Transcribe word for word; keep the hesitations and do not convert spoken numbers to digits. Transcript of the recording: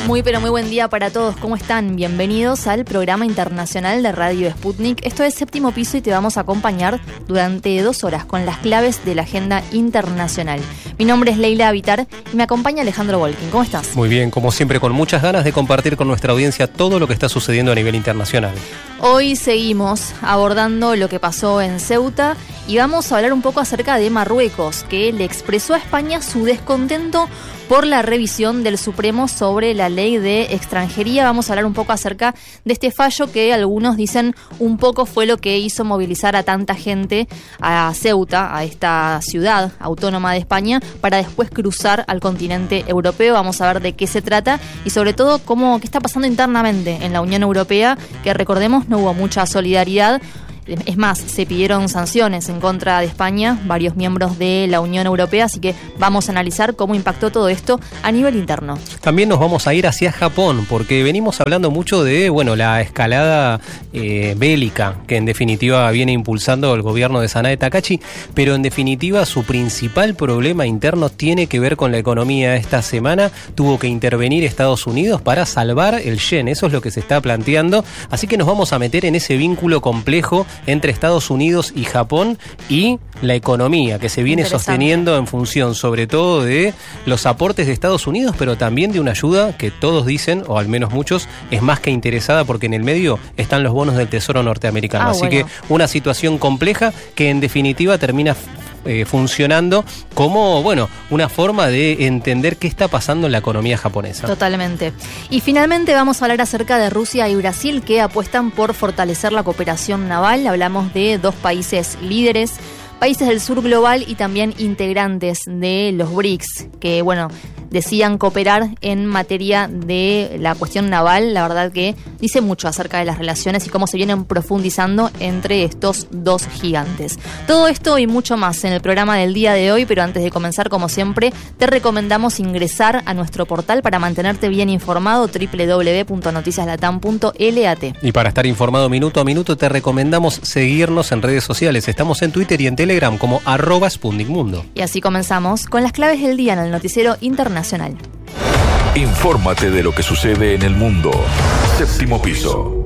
Muy pero muy buen día para todos, ¿cómo están? Bienvenidos al programa internacional de Radio Sputnik. Esto es Séptimo Piso y te vamos a acompañar durante dos horas con las claves de la agenda internacional. Mi nombre es Leila Avitar y me acompaña Alejandro Volkin. ¿Cómo estás? Muy bien, como siempre, con muchas ganas de compartir con nuestra audiencia todo lo que está sucediendo a nivel internacional. Hoy seguimos abordando lo que pasó en Ceuta y vamos a hablar un poco acerca de Marruecos, que le expresó a España su descontento por la revisión del Supremo sobre la ley de extranjería. Vamos a hablar un poco acerca de este fallo que algunos dicen un poco fue lo que hizo movilizar a tanta gente a Ceuta, a esta ciudad autónoma de España, para después cruzar al continente europeo. Vamos a ver de qué se trata y sobre todo cómo, qué está pasando internamente en la Unión Europea, que recordemos no hubo mucha solidaridad. Es más, se pidieron sanciones en contra de España, varios miembros de la Unión Europea, así que vamos a analizar cómo impactó todo esto a nivel interno. También nos vamos a ir hacia Japón, porque venimos hablando mucho de, bueno, la escalada eh, bélica que en definitiva viene impulsando el gobierno de Sanae Takahashi, pero en definitiva su principal problema interno tiene que ver con la economía. Esta semana tuvo que intervenir Estados Unidos para salvar el yen, eso es lo que se está planteando, así que nos vamos a meter en ese vínculo complejo entre Estados Unidos y Japón y la economía que se viene sosteniendo en función sobre todo de los aportes de Estados Unidos, pero también de una ayuda que todos dicen, o al menos muchos, es más que interesada porque en el medio están los bonos del Tesoro norteamericano. Ah, Así bueno. que una situación compleja que en definitiva termina eh, funcionando como, bueno, una forma de entender qué está pasando en la economía japonesa. Totalmente. Y finalmente vamos a hablar acerca de Rusia y Brasil, que apuestan por fortalecer la cooperación naval. Hablamos de dos países líderes, países del sur global y también integrantes de los B R I C S, que, bueno, decían cooperar en materia de la cuestión naval. La verdad que dice mucho acerca de las relaciones y cómo se vienen profundizando entre estos dos gigantes. Todo esto y mucho más en el programa del día de hoy, pero antes de comenzar, como siempre, te recomendamos ingresar a nuestro portal para mantenerte bien informado, doble u doble u doble u punto noticias latam punto lat. Y para estar informado minuto a minuto, te recomendamos seguirnos en redes sociales. Estamos en Twitter y en Telegram como arroba Sputnik Mundo. Y así comenzamos con las claves del día en el noticiero internacional. Infórmate de lo que sucede en el mundo. Séptimo Piso.